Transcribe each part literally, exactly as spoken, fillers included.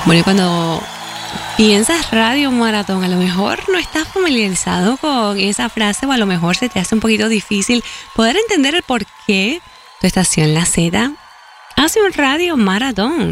Bueno, y cuando piensas Radio Maratón, a lo mejor no estás familiarizado con esa frase o a lo mejor se te hace un poquito difícil poder entender el por qué tu estación La Z hace un Radio Maratón.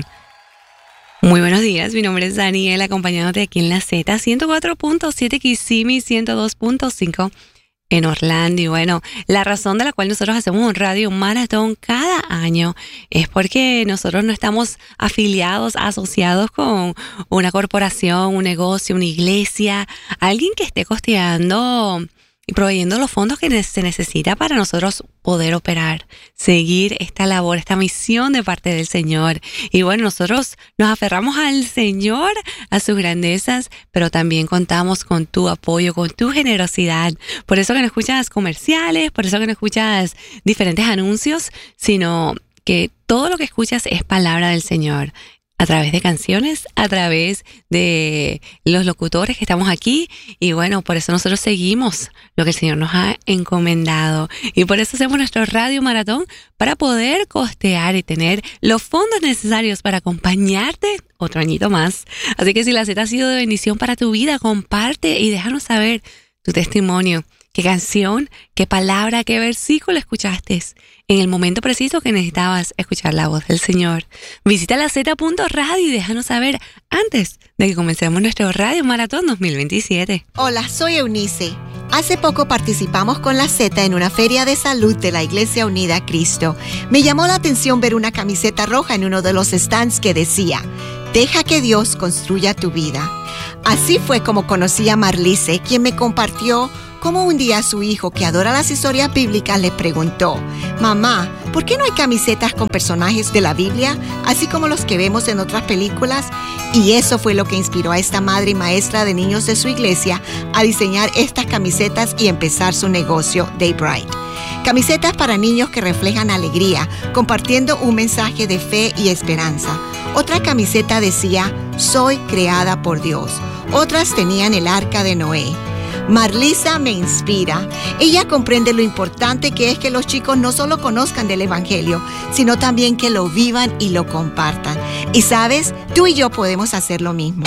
Muy buenos días, mi nombre es Daniel, acompañándote aquí en La Z, ciento cuatro punto siete Kissimmee, ciento dos punto cinco en Orlando. Y bueno, la razón de la cual nosotros hacemos un Radio Maratón cada año es porque nosotros no estamos afiliados, asociados con una corporación, un negocio, una iglesia, alguien que esté costeando y proveyendo los fondos que se necesita para nosotros poder operar, seguir esta labor, esta misión de parte del Señor. Y bueno, nosotros nos aferramos al Señor, a sus grandezas, pero también contamos con tu apoyo, con tu generosidad. Por eso que no escuchas comerciales, por eso que no escuchas diferentes anuncios, sino que todo lo que escuchas es palabra del Señor. A través de canciones, a través de los locutores que estamos aquí. Y bueno, por eso nosotros seguimos lo que el Señor nos ha encomendado. Y por eso hacemos nuestro Radio Maratón, para poder costear y tener los fondos necesarios para acompañarte otro añito más. Así que si la Z ha sido de bendición para tu vida, comparte y déjanos saber tu testimonio. ¿Qué canción, qué palabra, qué versículo escuchaste en el momento preciso que necesitabas escuchar la voz del Señor? Visita la Z punto radio y déjanos saber antes de que comencemos nuestro Radio Maratón dos mil veintisiete. Hola, soy Eunice. Hace poco participamos con la Z en una feria de salud de la Iglesia Unida a Cristo. Me llamó la atención ver una camiseta roja en uno de los stands que decía: deja que Dios construya tu vida. Así fue como conocí a Marlice, quien me compartió cómo un día su hijo, que adora las historias bíblicas, le preguntó: mamá, ¿por qué no hay camisetas con personajes de la Biblia, así como los que vemos en otras películas? Y eso fue lo que inspiró a esta madre y maestra de niños de su iglesia a diseñar estas camisetas y empezar su negocio, Day Bright. Camisetas para niños que reflejan alegría, compartiendo un mensaje de fe y esperanza. Otra camiseta decía: soy creada por Dios. Otras tenían el arca de Noé. Marlisa me inspira. Ella comprende lo importante que es que los chicos no solo conozcan del Evangelio, sino también que lo vivan y lo compartan. Y sabes, tú y yo podemos hacer lo mismo.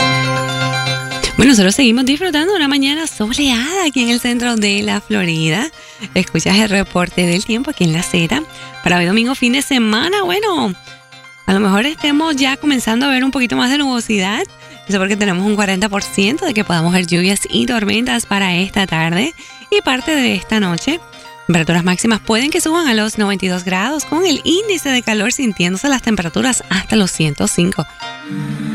Bueno, nosotros seguimos disfrutando de una mañana soleada aquí en el centro de la Florida. Escuchas el reporte del tiempo aquí en la Z. Para hoy domingo, fin de semana, bueno, a lo mejor estemos ya comenzando a ver un poquito más de nubosidad. Eso porque tenemos un cuarenta por ciento de que podamos ver lluvias y tormentas para esta tarde y parte de esta noche. Temperaturas máximas pueden que suban a los noventa y dos grados, con el índice de calor sintiéndose las temperaturas hasta los ciento cinco.